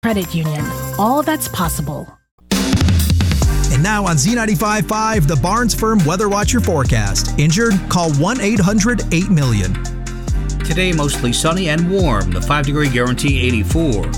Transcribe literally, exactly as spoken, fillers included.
Credit Union. All that's possible. And now on Z ninety-five point five, the Barnes Firm Weather Watcher forecast. Injured? Call one eight hundred eight million. Today, mostly sunny and warm. The five degree guarantee eighty-four.